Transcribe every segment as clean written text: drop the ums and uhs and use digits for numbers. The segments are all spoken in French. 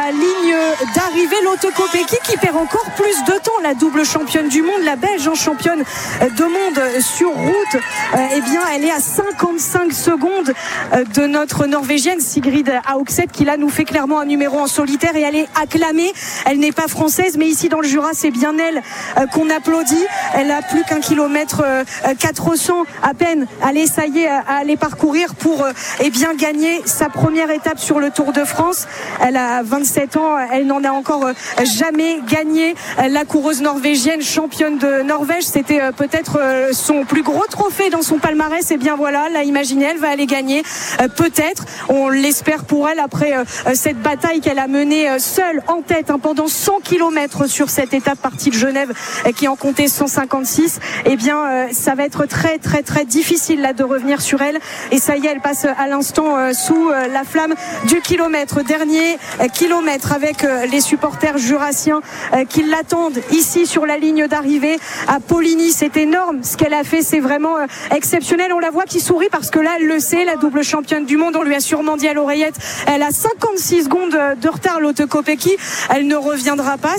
la ligne d'arrivée. Lotte Kopecky qui perd encore plus de temps, la double championne du monde, la Belge championne de monde sur route. Eh bien, elle est à 55 secondes de notre Norvégienne Sigrid Haugset, qui là nous fait clairement un numéro en solitaire et elle est acclamée. Elle n'est pas française, mais ici dans le Jura, c'est bien elle qu'on applaudit. Elle a plus qu'un kilomètre 400 à peine. Allez, ça y est, à aller parcourir pour bien gagner sa première étape sur le Tour de France. Elle a 27 ans, elle n'en a encore jamais gagné. La coureuse norvégienne, championne de Norvège, c'était peut-être son plus gros trophée dans son palmarès. Et bien voilà, là, imaginez, elle va aller gagner. Peut-être, on l'espère pour elle, après cette bataille qu'elle a menée seule en tête pendant 100 km sur cette étape partie de Genève qui en comptait 156. Eh bien, ça va être très très très difficile là de revenir sur elle. Et ça y est, elle passe à l'instant sous la flamme du kilomètre. Dernier kilomètre avec les supporters jurassiens qui l'attendent ici sur la ligne d'arrivée à Poligny. C'est énorme ce qu'elle a fait, c'est vraiment exceptionnel. On la voit qui sourit parce que là, elle le sait, la double championne du monde, on lui a sûrement dit à l'oreillette, elle a 56 secondes de retard, Lotte Kopecky. Elle ne reviendra pas,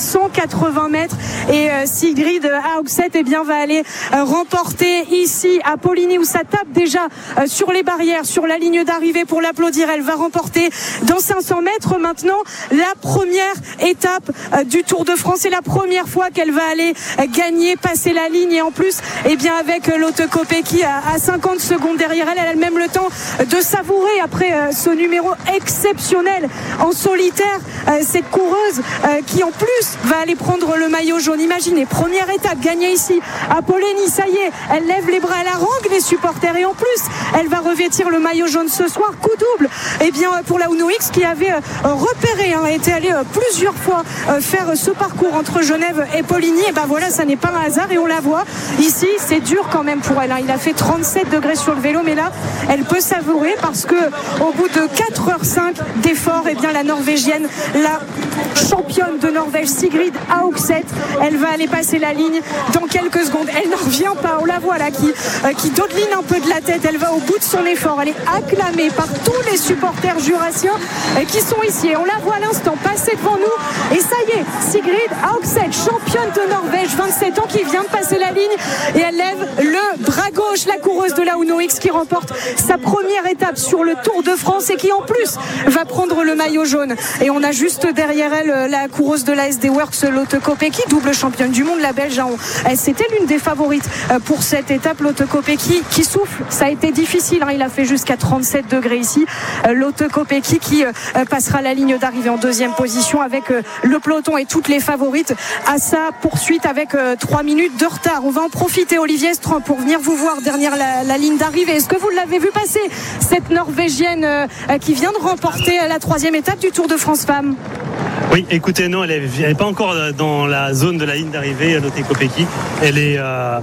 780 mètres et Sigrid Haugset va aller remporter ici à Poligny où ça tape déjà sur les barrières, sur la ligne d'arrivée pour l'applaudir. Elle va remporter dans 500 mètres maintenant la première étape du Tour de France. C'est la première fois qu'elle va aller gagner, passer la ligne et en plus avec Lotte Kopecky à 50 secondes derrière elle, elle a même le temps de savourer après ce numéro exceptionnel en solitaire, cette coureuse qui en plus va aller prendre le maillot jaune. Imaginez, première étape gagnée ici à Poligny, ça y est, elle lève les bras, elle harangue les supporters et en plus elle va revêtir le maillot jaune ce soir, coup double pour la Uno X qui avait repéré, était allée plusieurs fois faire ce parcours entre Genève et Poligny. Et voilà, ça n'est pas un hasard et on la voit ici, c'est dur quand même pour elle, il a fait 37 degrés sur le vélo, mais là elle peut savourer parce que au bout de 4h05 d'effort, la Norvégienne, la championne de Norvège Sigrid Haugset, elle va aller passer la ligne dans quelques secondes. Elle n'en revient pas, on la voit là qui dodeline un peu de la tête, elle va au bout de son effort, elle est acclamée par tous les supporters jurassiens qui sont ici et on la voit à l'instant passer devant nous et ça y est, Sigrid Haugset, championne de Norvège, 27 ans, qui vient de passer la ligne et elle lève le bras gauche, la coureuse de la Uno X qui remporte sa première étape sur le Tour de France et qui en plus va prendre le maillot jaune. Et on a juste derrière elle la coureuse de la SD Works, Lotte Kopecky, double championne du monde, la Belge. C'était l'une des favorites pour cette étape. Lotte Kopecky qui souffle, ça a été difficile, il a fait jusqu'à 37 degrés ici. Lotte Kopecky qui passera la ligne d'arrivée en deuxième position avec le peloton et toutes les favorites à sa poursuite avec 3 minutes de retard. On va en profiter, Olivier Estran, pour venir vous voir derrière la ligne d'arrivée. Est-ce que vous l'avez vu passer, cette Norvégienne qui vient de remporter la 3e étape du Tour de France Femmes? Oui, écoutez, non, elle n'est pas encore dans la zone de la ligne d'arrivée, Lotte Kopecky. Elle est,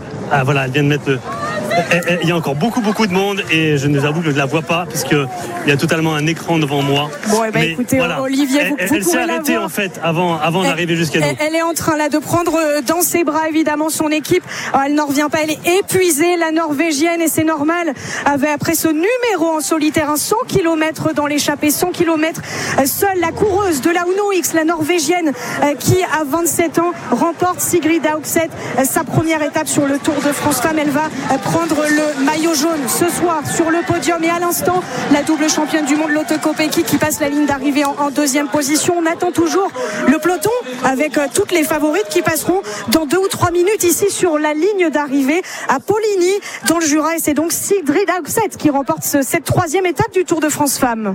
elle vient de mettre il y a encore beaucoup de monde et je ne vous avoue que je ne la vois pas puisqu'il y a totalement un écran devant moi. Bon, écoutez, voilà. Olivier, vous elle s'est arrêtée en fait avant d'arriver jusqu'à nous. Elle est en train là de prendre dans ses bras évidemment son équipe. Elle n'en revient pas, elle est épuisée, la Norvégienne, et c'est normal. Après ce numéro en solitaire, 100 km dans l'échappée, 100 km seule, la coureuse de la Uno X, la Norvégienne, qui à 27 ans remporte, Sigrid Haugset, sa première étape sur le Tour de France Femmes. Elle va prendre le maillot jaune ce soir sur le podium et à l'instant la double championne du monde Lotte Kopecky qui passe la ligne d'arrivée en deuxième position. On attend toujours le peloton avec toutes les favorites qui passeront dans 2 ou 3 minutes ici sur la ligne d'arrivée à Poligny dans le Jura et c'est donc Sigrid Haugset qui remporte cette 3e étape du Tour de France Femmes.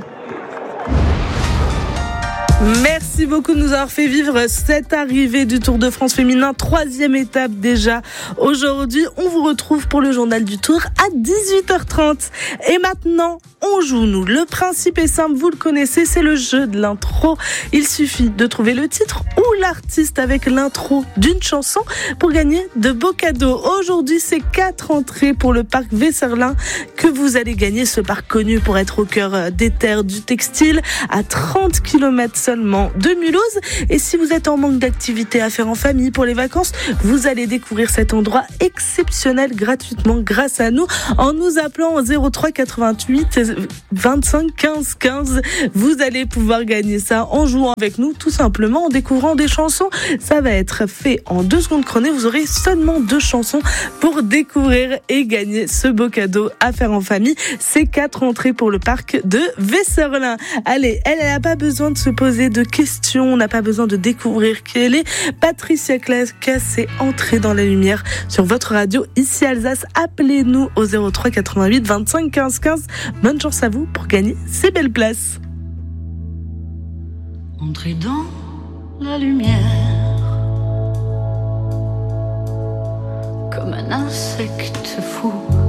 Merci beaucoup de nous avoir fait vivre cette arrivée du Tour de France féminin, 3e étape déjà. Aujourd'hui, on vous retrouve pour le journal du Tour à 18h30. Et maintenant, on joue nous. Le principe est simple, vous le connaissez, c'est le jeu de l'intro. Il suffit de trouver le titre ou l'artiste avec l'intro d'une chanson pour gagner de beaux cadeaux. Aujourd'hui, c'est 4 entrées pour le parc Vesserlin que vous allez gagner. Ce parc connu pour être au cœur des terres du textile, à 30 km seulement seulement de Mulhouse. Et si vous êtes en manque d'activités à faire en famille pour les vacances, vous allez découvrir cet endroit exceptionnel gratuitement grâce à nous en nous appelant au 03 88 25 15 15. Vous allez pouvoir gagner ça en jouant avec nous, tout simplement en découvrant des chansons. Ça va être fait en 2 secondes chrono. Vous aurez seulement 2 chansons pour découvrir et gagner ce beau cadeau à faire en famille. C'est 4 entrées pour le parc de Vesserlin. Allez, elle n'a pas besoin de se poser de questions, on n'a pas besoin de découvrir qui elle est. Patricia Cass est entrée dans la lumière sur votre radio ici Alsace. Appelez-nous au 03 88 25 15 15. Bonne chance à vous pour gagner ces belles places. Entrez dans la lumière comme un insecte fou.